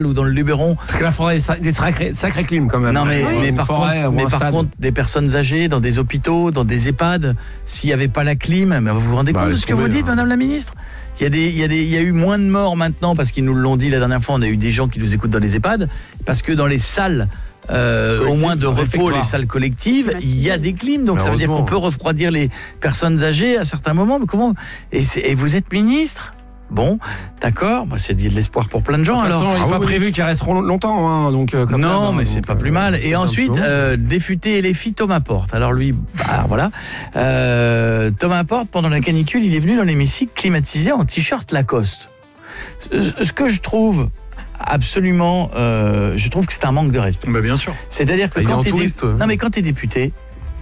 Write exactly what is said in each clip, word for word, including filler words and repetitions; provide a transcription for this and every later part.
ou dans le Luberon. Parce que la forêt est des sacrés, sacrés clims quand même. Non mais, oui. mais, par, forêt, contre, mais par contre, des personnes âgées dans des hôpitaux, dans des EHPAD, s'il n'y avait pas la clim, mais vous vous rendez bah, compte de ce que vous dites, hein. Madame la ministre ? Il y, a des, il, y a des, il y a eu moins de morts maintenant, parce qu'ils nous l'ont dit la dernière fois, on a eu des gens qui nous écoutent dans les EHPAD, parce que dans les salles, euh, au moins de repos, les salles collectives, il y a des clims, donc ça veut dire qu'on peut refroidir les personnes âgées à certains moments. Mais comment ? et, et vous êtes ministre ? Bon, d'accord, bah c'est de l'espoir pour plein de gens. De toute façon, alors, il n'est pas oui. prévu qu'ils resteront longtemps, hein, donc. Euh, comme non, ça, mais donc, c'est pas euh, plus mal. Et ensuite, euh, député L F I Thomas Porte. Alors lui, bah, voilà, euh, Thomas Porte pendant la canicule, il est venu dans l'hémicycle climatisé en t-shirt Lacoste. Ce que je trouve absolument, euh, je trouve que c'est un manque de respect. Bah bien sûr. C'est-à-dire que ah, quand t'es dé... ouais. non mais quand t'es député.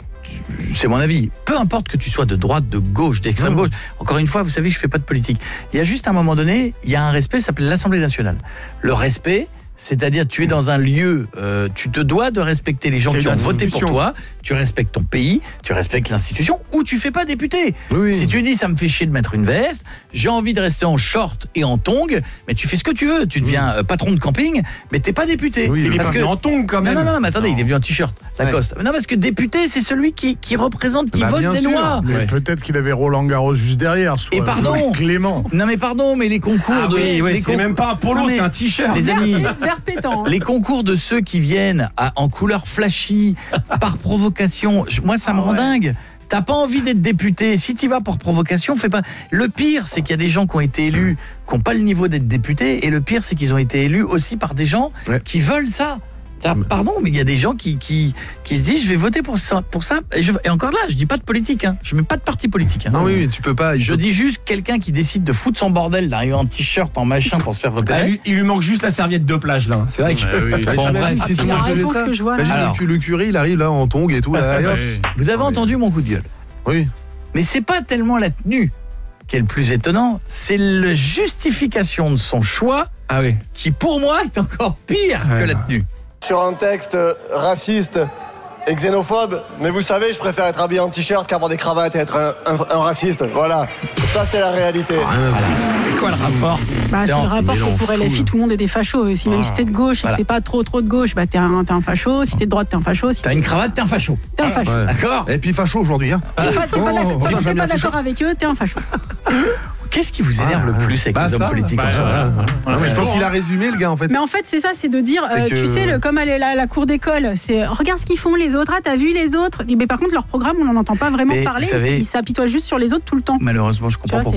C'est mon avis. Peu importe que tu sois de droite, de gauche, d'extrême gauche. Encore une fois, vous savez que je fais pas de politique. Il y a juste un moment donné, il y a un respect, ça s'appelle l'Assemblée nationale. Le respect, c'est-à-dire tu es dans un lieu, euh, tu te dois de respecter les gens qui ont voté pour toi, tu respectes ton pays, tu respectes l'institution, ou tu fais pas député. Oui. Si tu dis ça me fait chier de mettre une veste, j'ai envie de rester en short et en tongs, mais tu fais ce que tu veux. Tu deviens oui. patron de camping, mais t'es pas député. Oui, il parce est pas que... en tongs quand même. Non, non, non, mais attendez, non. il est venu en t-shirt, Lacoste. Ouais. Non, parce que député, c'est celui qui, qui représente, qui bah, vote des sûr. Noirs. Mais ouais. Peut-être qu'il avait Roland Garros juste derrière. Soit et pardon, Clément. Non mais pardon, mais les concours ah, de, oui, oui, les c'est concours... même pas un polo, c'est un t-shirt. Les amis, vert pétant. Les concours de ceux qui viennent à, en couleur flashy par provocation, je, moi ça me ah, rend ouais. dingue. T'as pas envie d'être député, si tu vas par provocation, fais pas. Le pire, c'est qu'il y a des gens qui ont été élus, qui n'ont pas le niveau d'être députés, et le pire, c'est qu'ils ont été élus aussi par des gens ouais. qui veulent ça. Ça, pardon, mais il y a des gens qui, qui, qui se disent je vais voter pour ça, pour ça. Et, je, et encore là, je dis pas de politique, hein. Je mets pas de parti politique. Hein. Non, oui, mais tu peux pas. Je peut... dis juste quelqu'un qui décide de foutre son bordel, d'arriver en t-shirt, en machin pour se faire repérer. Ah, lui, il lui manque juste la serviette de plage là. C'est vrai que. Ouais, oui. bon, bref, si tout le monde faisait ça. Imagine Alors, le curé, il arrive là en tongs et tout. Là, et hop. Vous avez oui. entendu mon coup de gueule. Oui. Mais c'est pas tellement la tenue qui est le plus étonnant, c'est la justification de son choix, ah oui. qui pour moi est encore pire ouais. que la tenue. Sur un texte raciste et xénophobe, mais vous savez, je préfère être habillé en t-shirt qu'avoir des cravates et être un, un, un raciste. Voilà, ça c'est la réalité. Voilà. C'est quoi le rapport ? Bah, c'est le rapport que pour L F I, tout le monde est des fachos. Si même ah. si t'es de gauche voilà. et que t'es pas trop trop de gauche, bah t'es un, t'es un facho. Si t'es de droite, t'es un facho. Si t'as une cravate, t'es un facho. T'es un facho. Ouais. D'accord. Et puis facho aujourd'hui. Hein. T'es pas, t'es oh, pas, t'es pas d'accord avec eux, t'es un facho. Qu'est-ce qui vous énerve ah, le plus avec bah les hommes ça, politiques bah, en soi bah, bah, ouais, Je pense qu'il a résumé le gars en fait. Mais en fait c'est ça, c'est de dire, euh, que... tu sais, le, comme à la, la cour d'école, c'est regarde ce qu'ils font les autres, ah t'as vu les autres. Mais par contre leur programme on n'en entend pas vraiment mais parler, savez, ils s'apitoient juste sur les autres tout le temps. Malheureusement je comprends vois, pourquoi.